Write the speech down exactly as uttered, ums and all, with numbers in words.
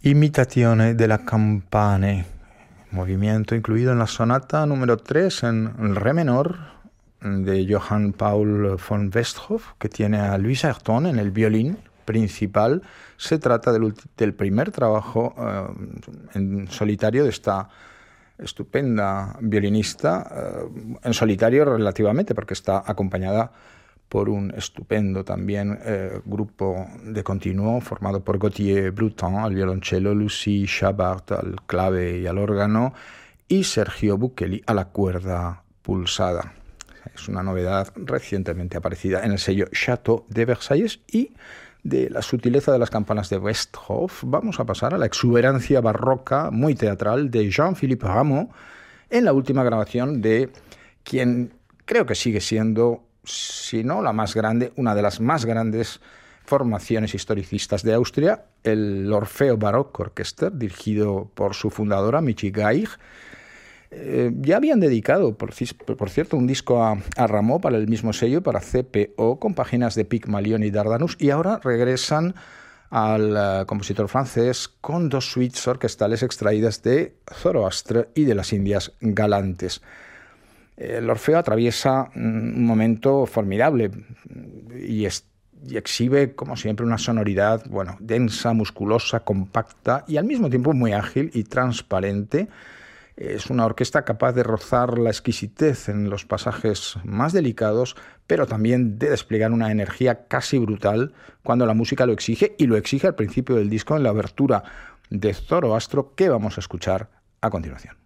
Imitazione della campane, movimiento incluido en la sonata número tres en re menor de Johann Paul von Westhoff, que tiene a Louis Arton en el violín principal. Se trata del, del primer trabajo uh, en solitario de esta estupenda violinista, uh, en solitario relativamente, porque está acompañada por un estupendo también eh, grupo de continuo formado por Gauthier Bruton al violonchelo, Lucie Chabart al clave y al órgano y Sergio Buchelli a la cuerda pulsada. Es una novedad recientemente aparecida en el sello Château de Versalles. Y de la sutileza de las campanas de Westhoff vamos a pasar a la exuberancia barroca muy teatral de Jean-Philippe Rameau en la última grabación de quien creo que sigue siendo, si no la más grande, una de las más grandes formaciones historicistas de Austria, el Orfeo Baroque Orchester, dirigido por su fundadora, Michi Gaig. Eh, ya habían dedicado, por, por cierto, un disco a, a Rameau para el mismo sello, para C P O, con páginas de Pygmalion y Dardanus, y ahora regresan al uh, compositor francés con dos suites orquestales extraídas de Zoroastre y de las Indias Galantes. El Orfeo atraviesa un momento formidable y, es, y exhibe, como siempre, una sonoridad, bueno, densa, musculosa, compacta y al mismo tiempo muy ágil y transparente. Es una orquesta capaz de rozar la exquisitez en los pasajes más delicados, pero también de desplegar una energía casi brutal cuando la música lo exige, y lo exige al principio del disco en la abertura de Zoroastro, que vamos a escuchar a continuación.